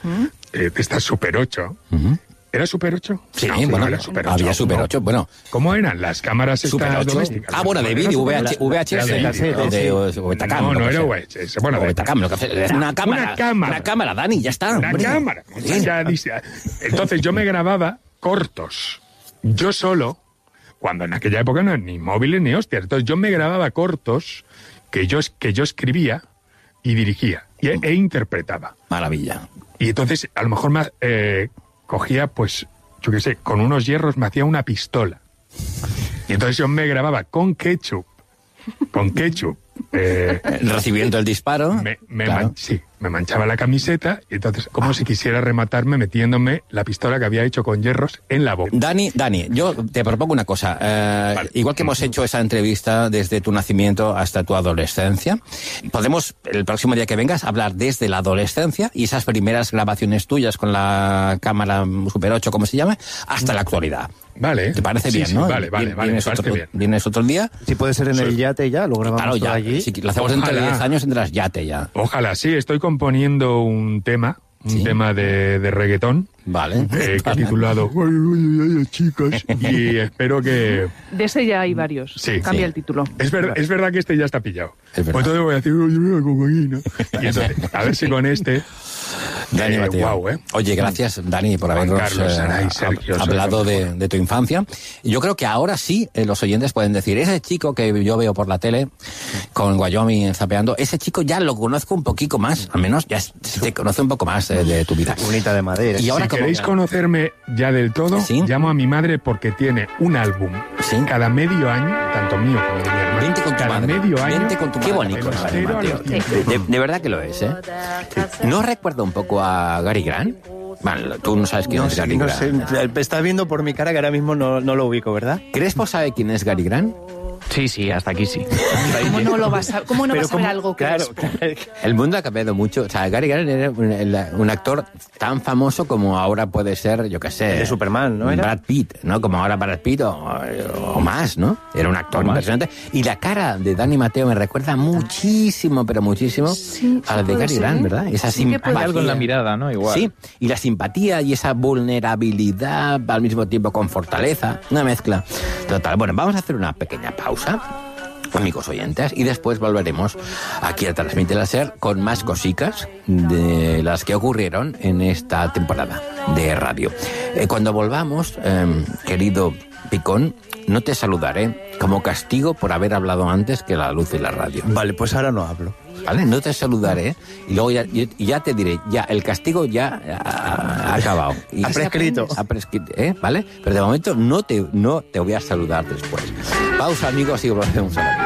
esta Super 8. ¿Era Super 8? Sí, No, bueno, no era Super 8, había Super 8, bueno. ¿Cómo eran las cámaras Super estas 8. domésticas? Ah, bueno, de vídeo, VHS, o Betacam. No era VHS. Bueno, o Betacam, es una cámara. Una cámara, Dani, ya está. Una cámara. Entonces yo me grababa cortos. Yo solo, cuando en aquella época no eran ni móviles ni hostias. Entonces yo me grababa cortos que yo escribía y dirigía e interpretaba. Maravilla. Y entonces a lo mejor cogía, pues, yo qué sé, con unos hierros me hacía una pistola. Y entonces yo me grababa con ketchup. Recibiendo el disparo. Sí, me manchaba la camiseta y entonces como si quisiera rematarme metiéndome la pistola que había hecho con hierros en la boca. Dani, yo te propongo una cosa. Vale. Igual que hemos hecho esa entrevista desde tu nacimiento hasta tu adolescencia, podemos, el próximo día que vengas, hablar desde la adolescencia y esas primeras grabaciones tuyas con la cámara Super 8, como se llama, hasta la actualidad. Vale. ¿Te parece bien, sí, no? Vale, bien. ¿Vienes otro día? Si puede ser en el yate ya, lo grabamos claro, ya, allí. Si lo hacemos dentro de 10 años, tendrás yate ya. Ojalá, sí, estoy componiendo un tema de reggaetón. Vale. Que he titulado Ay, chicas, y espero que... De ese ya hay varios. Sí. Cambia el título. Es verdad que este ya está pillado. Pues entonces voy a decir, cocaína. Y entonces, a ver si con este... Dani Mateo. Wow, Oye, gracias, Dani, por habernos hablado de tu infancia. Yo creo que ahora sí los oyentes pueden decir, ese chico que yo veo por la tele con Wyoming zapeando, ese chico ya lo conozco un poquito más, al menos ya se conoce un poco más de tu vida. Bonita de madera. Y ahora, si queréis conocerme ya del todo, llamo a mi madre porque tiene un álbum cada medio año, tanto mío como de mi hermano. Vente con tu madre. Medio año. Vente con tu madre. Qué bonito, Mateo. De verdad que lo es, ¿eh? ¿No recuerda un poco a Gary Grant? Bueno, tú no sabes quién es Gary Grant. No sé, estás viendo por mi cara que ahora mismo no lo ubico, ¿verdad? ¿Crespo sabe quién es Gary Grant? Sí, hasta aquí sí. ¿Cómo no lo vas a, cómo no vas a ver algo que claro, El mundo ha cambiado mucho. O sea, Gary Grant era un actor tan famoso como ahora puede ser, yo qué sé... de Superman, ¿no? Brad Pitt, ¿no? Como ahora Brad Pitt o más, ¿no? Era un actor impresionante. Y la cara de Dani Mateo me recuerda muchísimo, pero muchísimo a la de Gary Grant, ¿verdad? Esa simpatía. Hay algo en la mirada, ¿no? Igual. Sí, y la simpatía y esa vulnerabilidad al mismo tiempo con fortaleza. Una mezcla total. Bueno, vamos a hacer una pequeña pausa, amigos oyentes, y después volveremos aquí a Transmite la SER con más cositas de las que ocurrieron en esta temporada de radio. Cuando volvamos, querido Picón, no te saludaré como castigo por haber hablado antes que la luz y la radio. Vale, pues ahora no hablo. ¿Vale? No te saludaré y luego ya te diré, ya el castigo ya ha acabado. Ha prescrito. ¿Vale? Pero de momento no te voy a saludar después. Pausa, amigos, y volvemos a la vida.